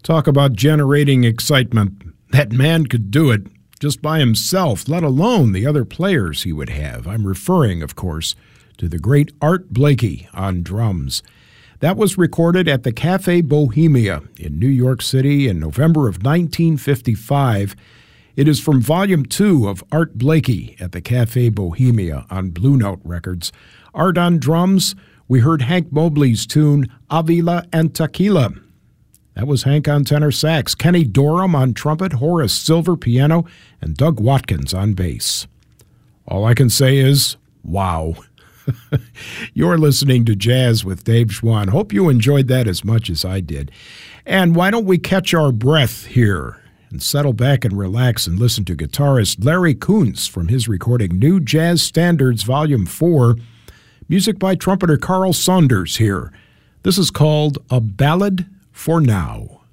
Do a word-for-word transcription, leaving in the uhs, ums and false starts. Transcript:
Talk about generating excitement. That man could do it just by himself, let alone the other players he would have. I'm referring, of course, to the great Art Blakey on drums. That was recorded at the Cafe Bohemia in New York City in November of nineteen fifty-five. It is from Volume two of Art Blakey at the Cafe Bohemia on Blue Note Records. Art on drums, we heard Hank Mobley's tune, Avila and Tequila. That was Hank on tenor sax, Kenny Dorham on trumpet, Horace Silver piano, and Doug Watkins on bass. All I can say is, wow. You're listening to Jazz with Dave Schwann. Hope you enjoyed that as much as I did. And why don't we catch our breath here and settle back and relax and listen to guitarist Larry Kuntz from his recording New Jazz Standards Volume four. Music by trumpeter Carl Saunders here. This is called A Ballad for Now.